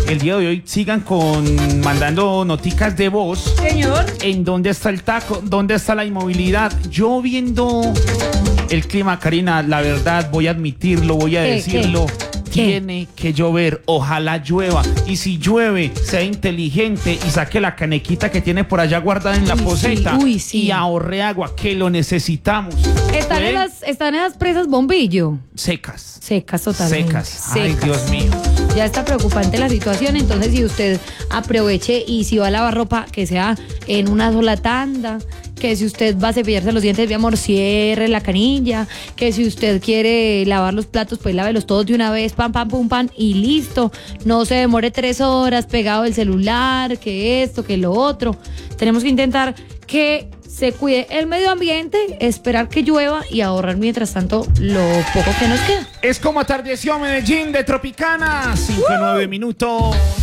el día de hoy sigan mandando noticas de voz. Señor. ¿En dónde está el taco? ¿Dónde está la inmovilidad? Yo viendo el clima, Karina, la verdad, voy a admitirlo, voy a decirlo. Tiene que llover, ojalá llueva. Y si llueve, sea inteligente y saque la canequita que tiene por allá guardada en la poceta. Sí. Y ahorre agua, que lo necesitamos. Están esas presas bombillo. Secas. Secas totalmente. Secas. Ay, Dios mío. Ya está preocupante la situación, entonces si usted aproveche y si va a lavar ropa, que sea en una sola tanda, que si usted va a cepillarse los dientes, mi amor, cierre la canilla, que si usted quiere lavar los platos, pues lávelos todos de una vez, pam, pam, pum, pam, y listo. No se demore 3 horas pegado el celular, que esto, que lo otro. Tenemos que intentar que se cuide el medio ambiente, esperar que llueva y ahorrar mientras tanto lo poco que nos queda. Es como atardeció Medellín de Tropicana, 5-9 minutos.